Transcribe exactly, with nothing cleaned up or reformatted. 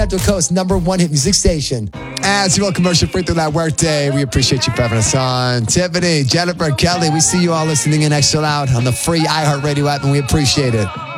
Central Coast number one hit music station. As you will commercial free through that workday, we appreciate you for having us on. Tiffany, Jennifer, Kelly, we see you all listening in extra loud on the free iHeartRadio app, and we appreciate it.